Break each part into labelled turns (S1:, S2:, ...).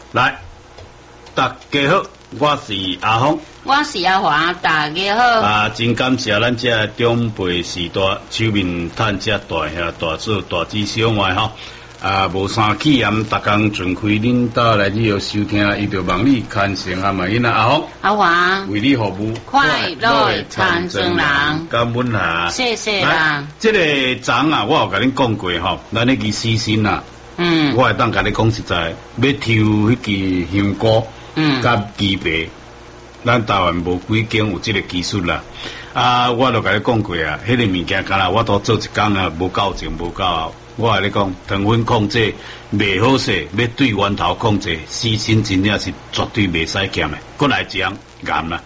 S1: 来，大家好，我是阿峰，
S2: 我是阿华，大家好。
S1: 真感谢咱这长辈时代手面趁这大兄大嫂大姊小妹吼。无啥气焰，逐工尽开恁家来以后收听，伊就望你看成阿嘛因阿峰、
S2: 阿华
S1: 为你服务，
S2: 快乐长生人，
S1: 感恩下，
S2: 谢谢啦。
S1: 这个昨啊，我有甲恁讲过吼，咱那支死心啊，我会当甲你讲实在，要抽迄支香菇，甲鸡白，咱台湾无几间有这个技术啦。我就甲你讲过啊，迄个物件，敢若我都做一工啊，无够前无够后。我跟你讲，糖分控制袂好势，要对源头控制，死心真正是绝对袂使减的。过来讲癌啦，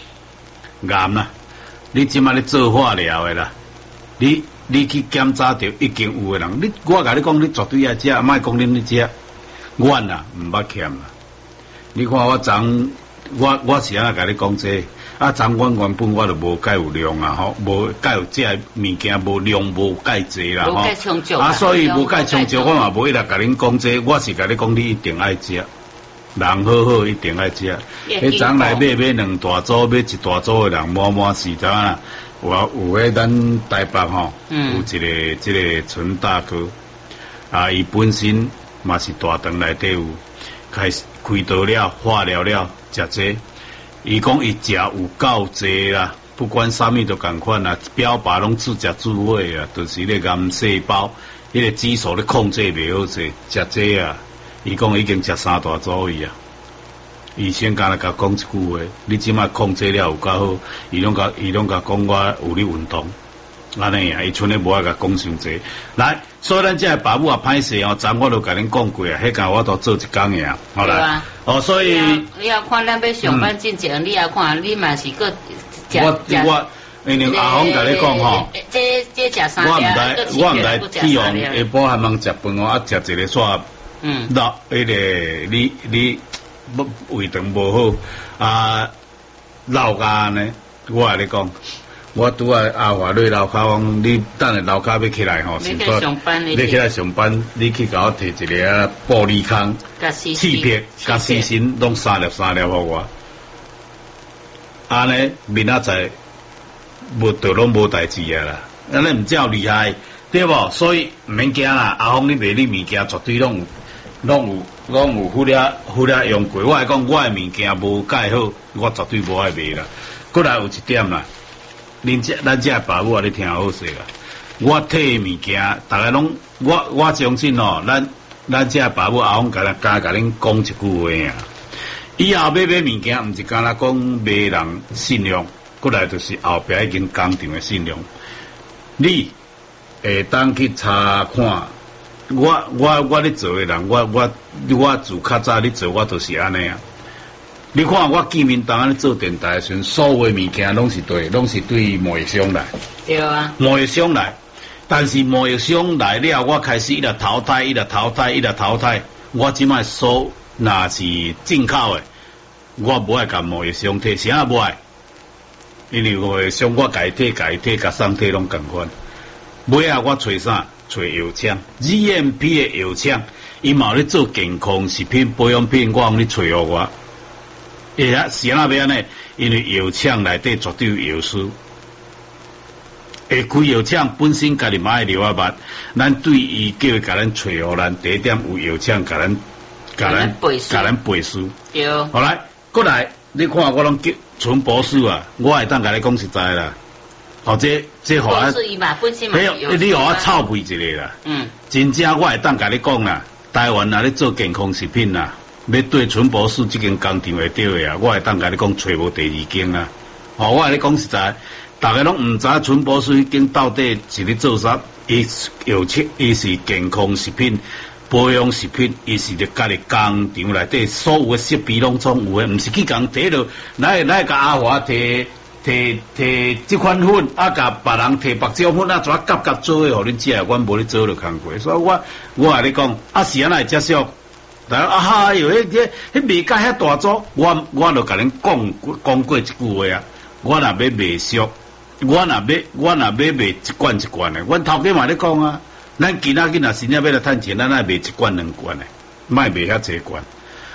S1: 你即摆咧做化疗的啦，你去检查着已经有的人，我甲你讲，你绝对爱食，莫讲恁咧食，阮啊毋捌欠啦。你看我我是安甲你讲这。昨阮原本我就无介有量啊，吼，无介有这物件，无量无介济啦，吼。所以无介充足，我嘛无一直甲恁讲这，我是甲你讲，你一定爱食，人好好一定爱食。迄昨来买两大组，买一大组的人满是怎啊？有迄咱台北吼，有一个这个陈大哥，伊本身嘛是大肠内底有开刀了、化疗了，食这。伊讲伊食有够济啦，不管啥物都共款啦，标靶拢自食自毁啊，就是迄个癌细胞，迄个指数咧控制袂好势，食这啊，伊讲已经食3大组伊啊。医生敢若甲讲一句话，你即摆控制了有够好，伊拢甲讲我有咧运动，安尼啊，伊剩咧无爱甲讲伤济。来，所以咱这爸母也歹势哦，昨我都甲恁讲过啊，迄间我都做一工呀，好啦。所以
S2: 你要看咱要上班进前，你要看你嘛是个
S1: 我因为阿峰甲你讲吼，
S2: 这食三
S1: 我毋来起用下晡还忙食饭哦，食一个煞，那迄个你胃肠无好老家呢，我甲你讲。我拄阿华瑞楼骹讲，你等下楼骹要起来吼，
S2: 你去上班，
S1: 你起来上班，你去甲我摕一个玻璃空、气片、甲细心拢3粒互我，安尼明仔载就拢无代志啊啦，安尼毋叫厉害，对无？所以毋免惊啦，阿峰你卖你物件绝对拢有忽略用过。我来讲，我的物件无介好，我绝对无爱卖啦。过来有一点啦。咱这爸母啊，你听好势啦！我摕物件，大家拢我相信哦，咱这爸母阿峰甲恁讲一句话啊。以后买物件，毋是干那讲买人信用，过来就是后壁已经工厂的信用。你会当去查看，我咧做的人，我自较早咧做，我就是安尼啊。你看我见面当咧做电台的时阵，所有的物件拢是对贸易商来。
S2: 对啊。贸易
S1: 商来，但是贸易商来了，我开始一直淘汰。我即摆所若是进口的，我无爱甲贸易商摕，啥无爱？因为贸易商我家己摕，甲送摕拢共款。尾啊，我找啥？找药厂 ，GMP 的药厂，伊嘛咧做健康食品、保养品，我用你找互我。是安怎样呢？因为药厂内底绝对有药师，会开药厂本身家己买疗物，咱对伊叫伊甲咱找互咱第一点有药厂甲咱背书。对。好来，过来，你看我拢纯博士啊，我会当甲你讲实在啦。这互我，你互我臭屁一个啦。真正我会当甲你讲啦，台湾啊咧做健康食品啦。要对纯博士这间工厂会对的啊，我会当甲你讲，找无第2间啦。我甲你讲实在，大家拢毋知纯博士迄间到底是咧做啥？伊是健康食品、保养食品，伊是咧家己工厂内底所有的设备拢总有诶，毋是去共摕落来甲阿华摕这款粉，甲别人摕白椒粉怎夹做诶，互恁食，阮无咧做落工过，所以我甲你讲，是安尼接受。哟，迄卖甲遐大组，我就甲恁讲过一句话啊，我若要卖俗，我若要卖一罐一罐的，阮头家嘛咧讲啊，咱今仔日若真正要来趁钱，咱爱卖1罐2罐的，莫卖遐济罐。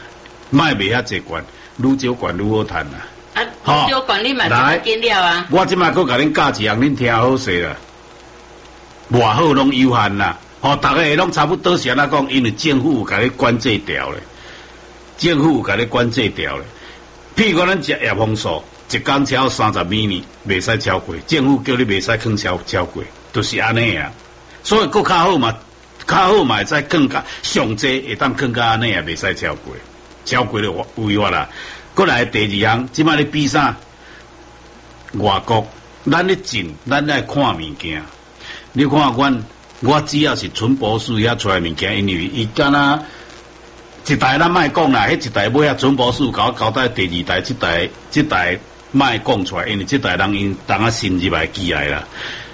S1: 卖袂遐济悬，愈少悬愈好趁啦。
S2: 啊，愈少悬你嘛就紧了啊。
S1: 我即摆佫甲恁教一项，恁听好势啦。外好拢有限啦，逐个拢差不多是安怎讲，因为政府有甲你管制条咧，政府有甲你管制条咧。譬如讲咱食叶黄素，一工超30米呢，袂使超过，政府叫你袂使放超过，就是安尼啊。所以佫较好嘛，会使更加上济，会当更加安尼啊，袂使超过，超过就违法啦。佫来第二项，即摆咧比啥？外国，咱咧进，咱爱看物件。你看我只要是纯博士遐出来物件，因为伊敢若一代咱莫讲啦，迄一代买遐纯博士搞到第二代，即代莫讲出来，因为即代人因当啊新入来记来啦。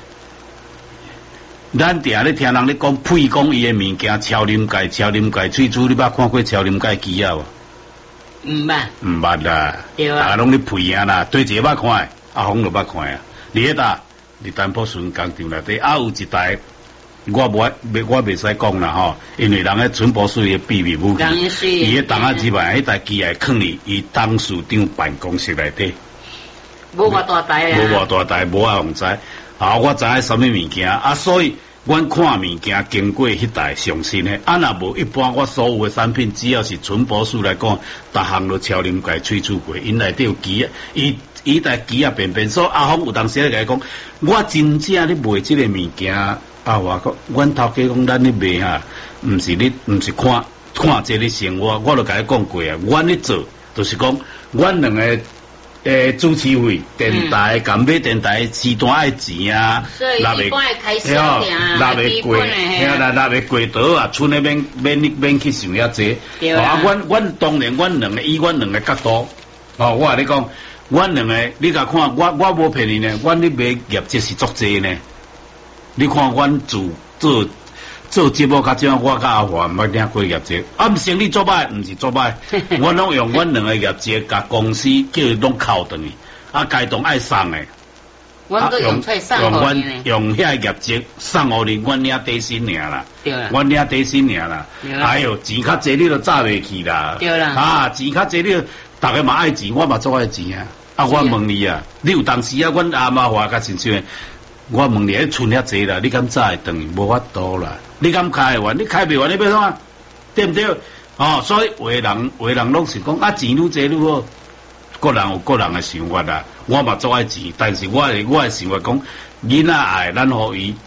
S1: 咱定咧听人咧讲，屁讲伊诶物件，超临界，喙珠，你捌看过超临界机啊？
S2: 毋捌，
S1: 毋捌啦，
S2: 对啊，
S1: 大家拢咧屁啊啦，对一个捌看，阿峰就捌看啊。你迄搭，你丹波顺工厂内底，有一台，我袂使讲啦吼，因为人咧纯博士嘅秘密武器，伊迄当啊之外，迄台机会囥伫伊董事长办公室内底。
S2: 无偌大台啊，
S1: 无偌大台，无啊，唔知。我知影什么物件啊，所以阮看物件经过迄台上新的，若无一般我所有的产品，只要是纯博士来讲，逐项都超临界喙触过，因内底有机啊，伊台机啊便，所以阿峰有当时咧甲伊讲，我真正咧卖即个物件啊，我讲，阮头家讲咱咧卖哈，毋是看这咧生活，我就甲伊讲过啊，阮咧做，就是讲，阮两个。主持费、电台、甲买电台时段爱钱啊，
S2: 六月开销啊
S1: ，6月过，6月过倒啊，剩诶免去想遐济。阮当然，阮两个以阮两个角度，我话你讲，阮两个你甲看，我无骗你呢，阮咧买业绩是足济呢。你看阮做节目较少，我甲阿华毋捌听过业绩，毋生理做歹，毋是做歹，我拢用阮两个业绩甲公司叫伊拢扣等于，该当爱送诶，
S2: 阮都用出送互你呢，
S1: 用遐业绩送互你，阮领底薪尔啦，
S2: 对啦，
S1: 阮领底薪尔啦，哎哟，钱较济你都早袂去啦，
S2: 对啦，
S1: 钱较济你，逐个嘛爱钱，我嘛做爱钱啊，我问你啊，你有当时啊，阮阿妈话较亲像。我问你，剩遐济啦，你敢早会等？无法度啦，你敢开完？你开袂完，你要怎？对不对？所以话人拢是讲钱愈济愈好，个人有个人的想法啦。我嘛做爱钱，但是我的想法讲，囡仔爱咱互伊，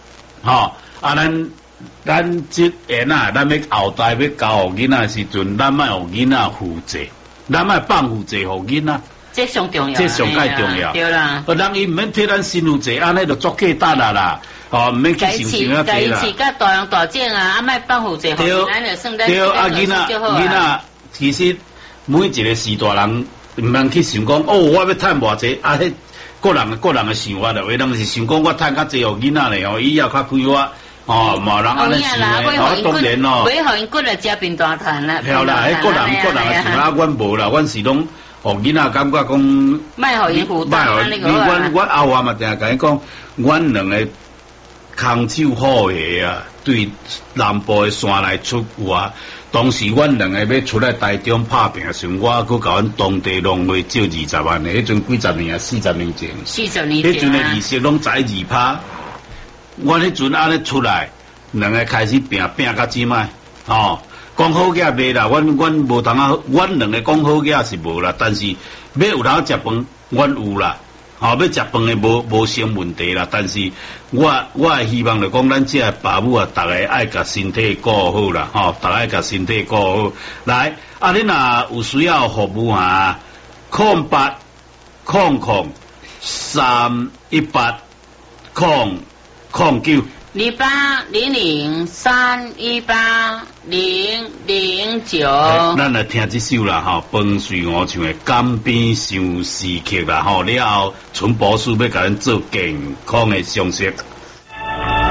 S1: 咱即下咱要后代要教互囡仔的时阵，咱莫互囡仔负债，咱莫放负债互囡仔。
S2: 这上重要，
S1: 这上介重要，
S2: 对啦。
S1: 人伊毋免替咱辛苦济，安尼就足简单啦，毋免去受伤啊济啦。
S2: 家甲大人大种啊，莫放负债，
S1: 对，囡仔，其實每一個時代人毋通去想講，我要趁偌濟，迄個人嘅想法啦，有人是想講我趁較濟互囡仔咧，伊要較快活，冇人安尼想嘅，當然咯。
S2: 袂互因骨來食便大趁啦。
S1: 係啦，迄個人嘅想法，阮無啦，阮是攏。囡仔感覺講，
S2: 莫互伊負擔，
S1: 我後話嘛，定係甲伊講，阮兩個空手好下啊，對南部嘅山來出外。當時阮兩個要出來台中拍拼時，我佫甲阮當地農會借20萬嘅，迄陣幾十年啊，40年前。
S2: 40年前啊。迄
S1: 陣嘅利息攏才2%，我迄陣安尼出來，兩個開始拼到即擺，講好嘅袂啦，阮無通啊，阮兩個講好嘅是無啦，但是要有通食飯，阮有啦，要食飯嘅無成問題啦，但是我希望就講咱即個爸母啊，逐個愛甲身體顧好啦，逐個愛甲身體顧好。來，你若有需要服務啊，0800 318 009。
S2: 2003180009。
S1: 咱来听这首啦，饭随我唱的《江边相思曲》啦，了后纯博士要甲咱做健康的常识。